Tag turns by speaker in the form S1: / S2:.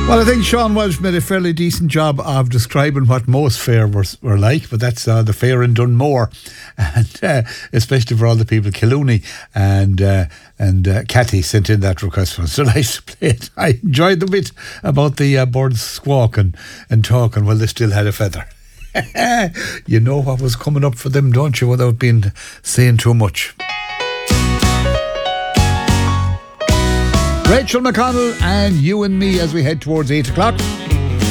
S1: Well, I think Sean Welsh made a fairly decent job of describing what most fair were like, but that's the fair in Dunmore, and especially for all the people, Killooney and Cathy sent in that request for us. So nice to play it. I enjoyed the bit about the birds squawking and talking while they still had a feather. You know what was coming up for them, don't you, without being saying too much. Rachel McConnell and You and Me as we head towards 8 o'clock.